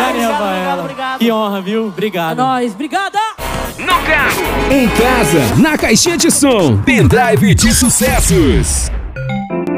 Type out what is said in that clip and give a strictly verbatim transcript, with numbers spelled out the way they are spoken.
obrigado, obrigado, obrigado. Que honra, viu? Obrigado. É nóis, obrigada! No carro, em casa, na caixinha de som, pendrive de sucessos.